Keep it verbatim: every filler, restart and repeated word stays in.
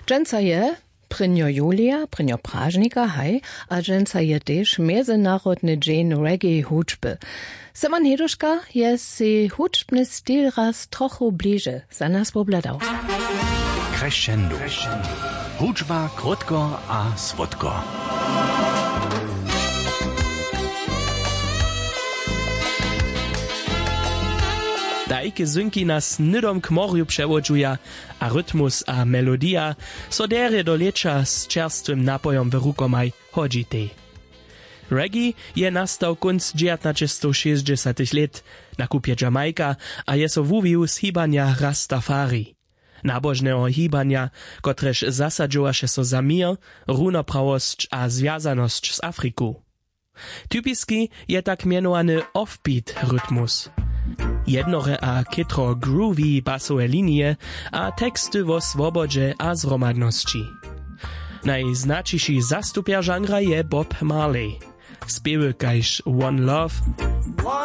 Dżęca je prynjo Julia, prynjo Prażnika, haj, a dżęca je też międzynarodny dzień reggae huczby. Simon Heduszka je si huczbny styl raz trochu bliže za nas pobladał. Crescendo. Huczba krótko a słodko. Dajke zynki nas nydom k morju przewodzuja, a rytmus a melodia so dere do lecza z czerstwym napojom w rukomaj hodzi. Reggae je nastał kunc dziewiętnaście sześćdziesiątych lat na kupie Jamajka, a je so wuwił z hibania Rastafari. Nabożnego hibania, kotreż zasadzowaše so za mir, runoprawość a związaność z Afriku. Typiski je tak mianowany offbeat rytmus. Jednore a kytro groovy basowe linie a teksty wo swobodzie a zromadności. Najznačejší zastupier žanra je Bob Marley. Spiewy kajž One Love,